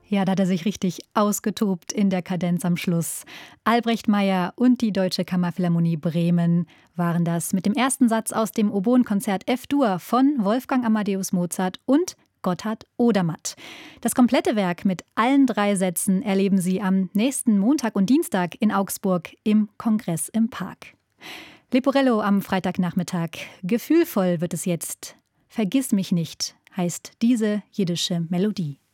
Ja, da hat er sich richtig ausgetobt in der Kadenz am Schluss. Albrecht Meyer und die Deutsche Kammerphilharmonie Bremen waren das mit dem ersten Satz aus dem Oboenkonzert F-Dur von Wolfgang Amadeus Mozart und Gotthard Odermatt. Das komplette Werk mit allen 3 Sätzen erleben Sie am nächsten Montag und Dienstag in Augsburg im Kongress im Park. Leporello am Freitagnachmittag. Gefühlvoll wird es jetzt. Vergiss mich nicht heißt diese jiddische Melodie.